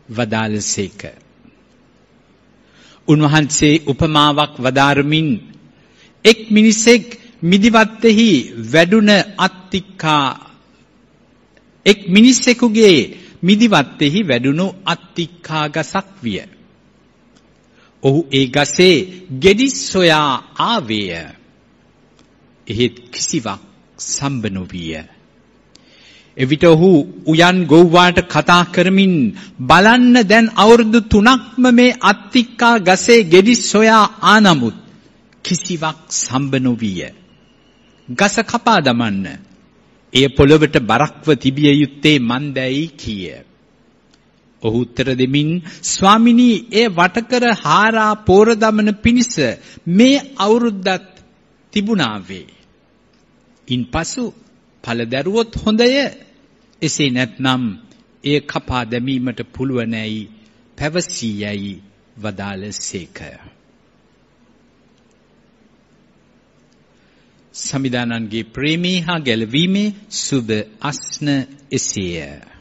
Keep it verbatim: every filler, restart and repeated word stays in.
වදාළසේක. උන්වහන්සේ උපමාවක් වදාරමින් එක් මිනිසෙක් මිදිවත්තෙහි වැඩුණ අත්තික්කා එක් මිනිසෙකුගේ මිදිවත්තෙහි වැඩුණු අත්තික්කා ගසක් විය. ඔහු ඒ ගසේ ගෙඩි සොයා ආවේය. එහෙත් කිසිවක් සම්බ නොවිය. එවිට ඔහු උයන් ගොව්වාට කතා කරමින් බලන්න දැන් අවුරුදු තුනක්ම මේ අත්තික්කා ගසේ ගෙඩි සොයා ආනමුත් කිසිවක් සම්බ නොවිය. ගස කපා දමන්න. එය පොළොවට බරක්ව තිබිය යුත්තේ මන්දැයි කීය. ඔහු උත්තර දෙමින් ස්වාමිනී එය වටකර හාරා පෝර දමන පිණිස මේ අවුරුද්දත් තිබුණාවේ. ඉන්පසු ඵල දරුවොත් හොඳය. එසේ නැත්නම් එය කපා දැමීමට පුළුවනැයි පැවසීයයි වදාළසේක. සමිදානන්ගේ ප්‍රේමී හා ගැලවීමේ සුබ අස්න එසේය.